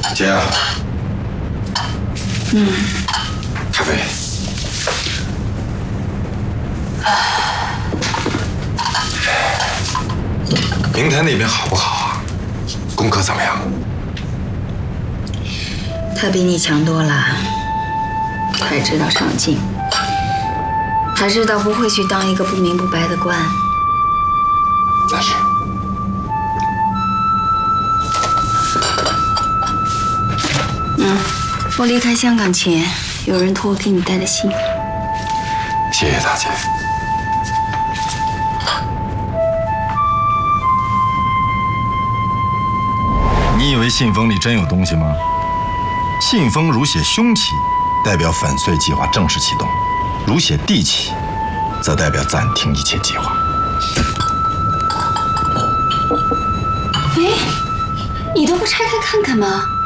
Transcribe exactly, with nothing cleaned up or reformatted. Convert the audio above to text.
姐啊， 嗯， 咖啡。明天那边好不好啊？功课怎么样？ 他比你强多了，还知道上进，还知道不会去当一个不明不白的官。 那是。 嗯，我离开香港前，有人托我给你带的信。 谢谢大姐。 你以为信封里真有东西吗？信封如写凶旗，代表粉碎计划正式启动；如写地旗，则代表暂停一切计划。 哎，你都不拆开看看吗？